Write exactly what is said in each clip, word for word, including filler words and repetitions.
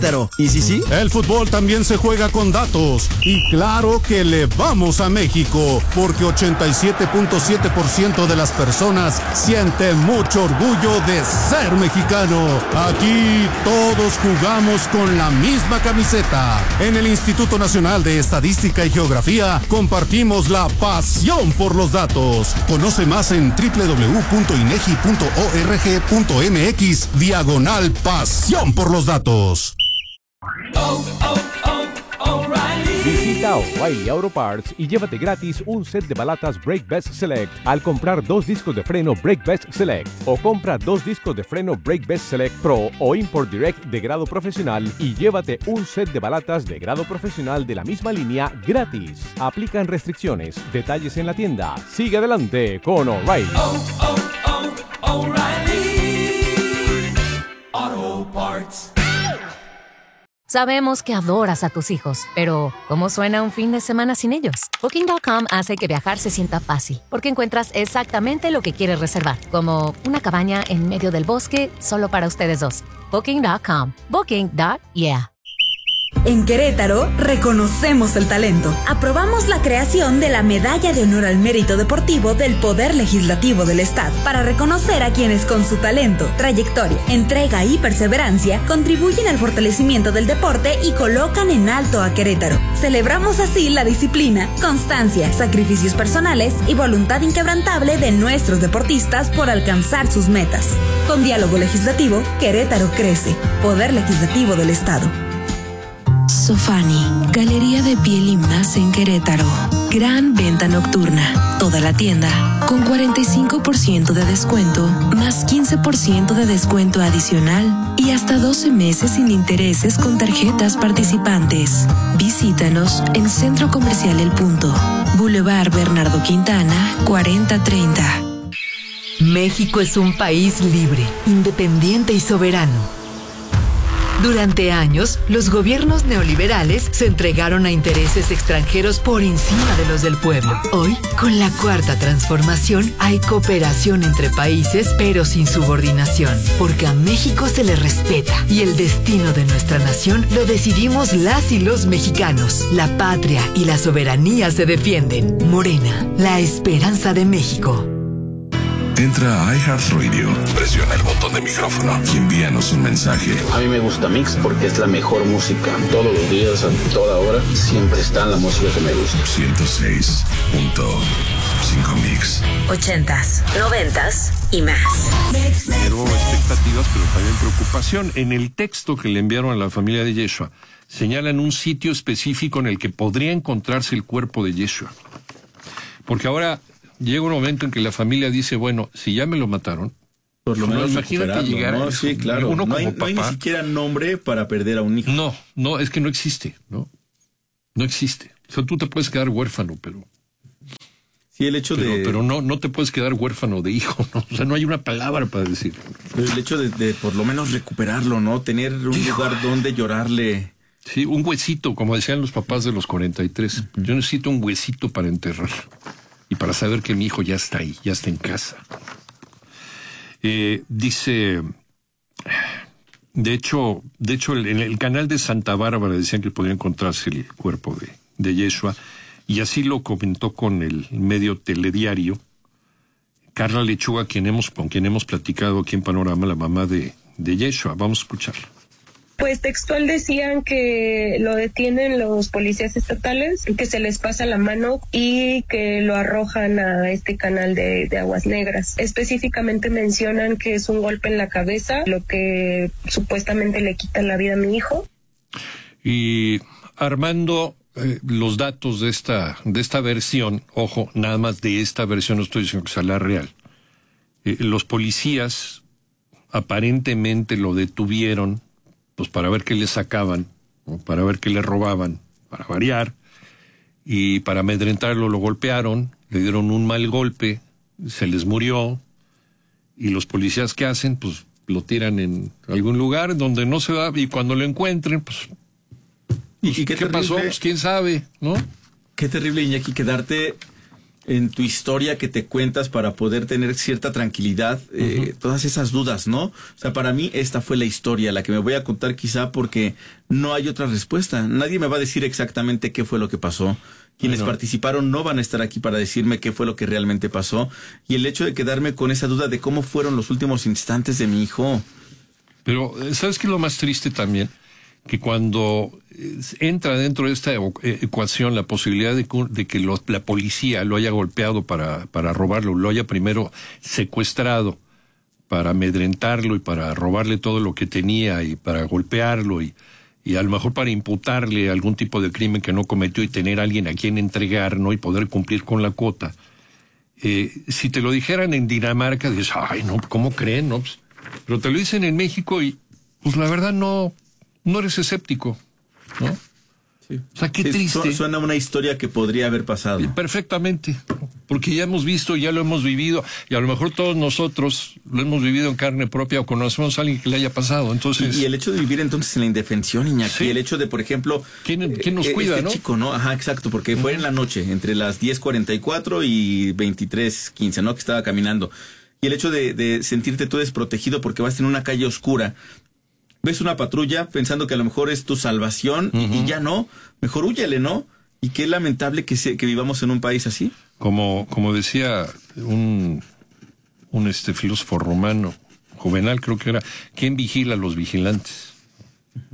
¿Y sí, sí? El fútbol también se juega con datos. Y claro que le vamos a México, porque ochenta y siete punto siete por ciento de las personas sienten mucho orgullo de ser mexicano. Aquí todos jugamos con la misma camiseta. En el Instituto Nacional de Estadística y Geografía compartimos la pasión por los datos. Conoce más en doble u doble u doble u punto inegi punto org punto mx diagonal pasión por los datos. Oh, oh, oh, O'Reilly. Visita O'Reilly Auto Parts y llévate gratis un set de balatas Brake Best Select al comprar dos discos de freno Brake Best Select, o compra dos discos de freno Brake Best Select Pro o Import Direct de grado profesional y llévate un set de balatas de grado profesional de la misma línea gratis. Aplican restricciones. Detalles en la tienda. Sigue adelante con O'Reilly. Oh, oh, oh, O'Reilly Auto Parts. Sabemos que adoras a tus hijos, pero ¿cómo suena un fin de semana sin ellos? Booking punto com hace que viajar se sienta fácil, porque encuentras exactamente lo que quieres reservar, como una cabaña en medio del bosque solo para ustedes dos. Booking punto com. Booking punto yeah. En Querétaro, reconocemos el talento. Aprobamos la creación de la Medalla de Honor al Mérito Deportivo del Poder Legislativo del Estado para reconocer a quienes con su talento, trayectoria, entrega y perseverancia contribuyen al fortalecimiento del deporte y colocan en alto a Querétaro. Celebramos así la disciplina, constancia, sacrificios personales y voluntad inquebrantable de nuestros deportistas por alcanzar sus metas. Con diálogo legislativo, Querétaro crece. Poder Legislativo del Estado. Sofani, galería de piel y más en Querétaro. Gran venta nocturna. Toda la tienda con cuarenta y cinco por ciento de descuento, más quince por ciento de descuento adicional y hasta doce meses sin intereses con tarjetas participantes. Visítanos en Centro Comercial El Punto, Boulevard Bernardo Quintana, cuarenta treinta. México es un país libre, independiente y soberano. Durante años, los gobiernos neoliberales se entregaron a intereses extranjeros por encima de los del pueblo. Hoy, con la Cuarta Transformación, hay cooperación entre países, pero sin subordinación, porque a México se le respeta y el destino de nuestra nación lo decidimos las y los mexicanos. La patria y la soberanía se defienden. Morena, la esperanza de México. Entra a iHeartRadio, presiona el botón de micrófono y envíanos un mensaje. A mí me gusta Mix porque es la mejor música. Todos los días, a toda hora, siempre está la música que me gusta. ciento seis punto cinco Mix. Ochentas, noventas y más. Generó expectativas, pero también preocupación. En el texto que le enviaron a la familia de Yeshua, señalan un sitio específico en el que podría encontrarse el cuerpo de Yeshua. Porque ahora llega un momento en que la familia dice, bueno, si ya me lo mataron, por lo menos imagínate llegar ¿no? a eso. Sí, claro. Uno no, hay, como no hay ni papá, siquiera nombre para perder a un hijo. No, no, es que no existe, ¿no? No existe. O sea, tú te puedes quedar huérfano, pero... Sí, el hecho pero, de... Pero no, no te puedes quedar huérfano de hijo, ¿no? O sea, no hay una palabra para decir. Pero el hecho de, de por lo menos recuperarlo, ¿no? Tener un Hijo. lugar donde llorarle... Sí, un huesito, como decían los papás de los cuarenta y tres. Uh-huh. Yo necesito un huesito para enterrar. Y para saber que mi hijo ya está ahí, ya está en casa. Eh, dice, de hecho, de hecho en el, el canal de Santa Bárbara decían que podía encontrarse el cuerpo de, de Yeshua, y así lo comentó con el medio Telediario Carla Lechuga, quien hemos, con quien hemos platicado aquí en Panorama, la mamá de, de Yeshua. Vamos a escucharla. Pues textual decían que lo detienen los policías estatales, que se les pasa la mano y que lo arrojan a este canal de, de aguas negras. Específicamente mencionan que es un golpe en la cabeza, lo que supuestamente le quita la vida a mi hijo. Y Armando, eh, los datos de esta, de esta versión, ojo, nada más de esta versión, no estoy diciendo que sea la real. Eh, los policías aparentemente lo detuvieron pues para ver qué le sacaban, ¿no? Para ver qué le robaban, para variar, y para amedrentarlo lo golpearon, le dieron un mal golpe, se les murió, y los policías ¿qué hacen? Pues lo tiran en algún lugar donde no se va, y cuando lo encuentren, pues, pues ¿Y, y qué, qué pasó? Pues quién sabe, ¿no? Qué terrible, Iñaki, quedarte en tu historia que te cuentas para poder tener cierta tranquilidad, eh, uh-huh. todas esas dudas, ¿no? O sea, para mí esta fue la historia, la que me voy a contar quizá porque no hay otra respuesta. Nadie me va a decir exactamente qué fue lo que pasó. Quienes bueno. participaron no van a estar aquí para decirme qué fue lo que realmente pasó. Y el hecho de quedarme con esa duda de cómo fueron los últimos instantes de mi hijo. Pero, ¿sabes qué es lo más triste también? Que cuando entra dentro de esta ecuación la posibilidad de, de que lo, la policía lo haya golpeado para, para robarlo, lo haya primero secuestrado para amedrentarlo y para robarle todo lo que tenía y para golpearlo y, y a lo mejor para imputarle algún tipo de crimen que no cometió y tener a alguien a quien entregar, ¿no? Y poder cumplir con la cuota. Eh, si te lo dijeran en Dinamarca, dices, ay, no, ¿cómo creen? No? Pero te lo dicen en México y, pues la verdad no... No eres escéptico, ¿no? Sí. O sea, qué sí, triste. Suena una historia que podría haber pasado. Perfectamente, porque ya hemos visto, ya lo hemos vivido, y a lo mejor todos nosotros lo hemos vivido en carne propia o conocemos a alguien que le haya pasado. Entonces, y, y el hecho de vivir entonces en la indefensión, Iñaki, sí. y el hecho de, por ejemplo... ¿Quién, quién nos cuida, este no? chico, ¿no? Ajá, exacto, porque uh-huh. fue en la noche, entre las diez cuarenta y cuatro y veintitrés quince, ¿no? Que estaba caminando. Y el hecho de, de sentirte tú desprotegido porque vas en una calle oscura... Ves una patrulla pensando que a lo mejor es tu salvación uh-huh. y ya no. Mejor húyele, ¿no? Y qué lamentable que, se, que vivamos en un país así. Como, como decía un, un este filósofo romano, Juvenal creo que era, ¿quién vigila a los vigilantes? Uh-huh.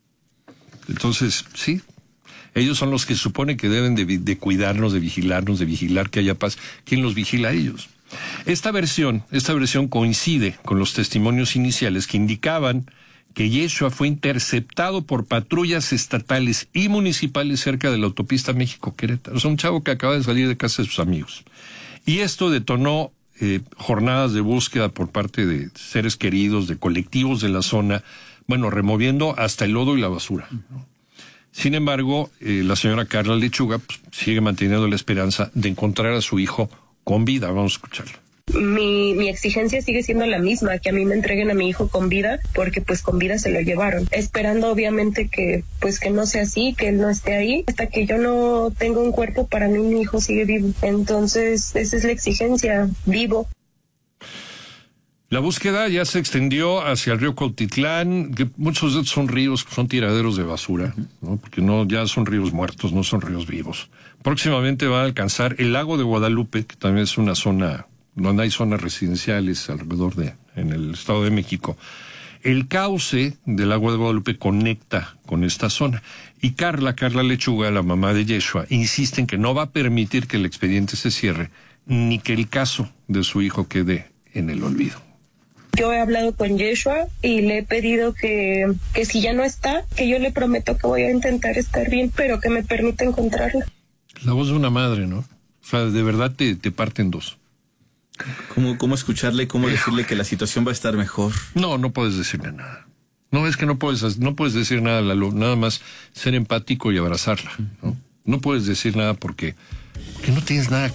Entonces, sí, ellos son los que se supone que deben de, de cuidarnos, de vigilarnos, de vigilar que haya paz. ¿Quién los vigila a ellos? Esta versión, esta versión coincide con los testimonios iniciales que indicaban que Yeshua fue interceptado por patrullas estatales y municipales cerca de la autopista México-Querétaro. O sea, un chavo que acaba de salir de casa de sus amigos. Y esto detonó eh, jornadas de búsqueda por parte de seres queridos, de colectivos de la zona, bueno, removiendo hasta el lodo y la basura, ¿no? Sin embargo, eh, la señora Carla Lechuga pues, sigue manteniendo la esperanza de encontrar a su hijo con vida. Vamos a escucharlo. Mi, mi exigencia sigue siendo la misma, que a mí me entreguen a mi hijo con vida, porque pues con vida se lo llevaron, esperando obviamente que pues que no sea así, que él no esté ahí. Hasta que yo no tengo un cuerpo, para mí mi hijo sigue vivo. Entonces esa es la exigencia, vivo. La búsqueda ya se extendió hacia el río Cuautitlán, que muchos de estos son ríos, son tiraderos de basura, ¿no? Porque no, ya son ríos muertos, no son ríos vivos. Próximamente va a alcanzar el lago de Guadalupe, que también es una zona donde hay zonas residenciales alrededor de, en el Estado de México. El cauce del lago de Guadalupe conecta con esta zona. Y Carla, Carla Lechuga, la mamá de Yeshua, insiste en que no va a permitir que el expediente se cierre, ni que el caso de su hijo quede en el olvido. Yo he hablado con Yeshua y le he pedido que, que si ya no está, que yo le prometo que voy a intentar estar bien, pero que me permita encontrarla. La voz de una madre, ¿no? O sea, de verdad te, te parte en dos. ¿Cómo, cómo escucharle y cómo decirle que la situación va a estar mejor? No, no puedes decirle nada. No, es que no puedes, no puedes decir nada, Lalo, nada más ser empático y abrazarla, ¿no? No puedes decir nada porque, porque no tienes nada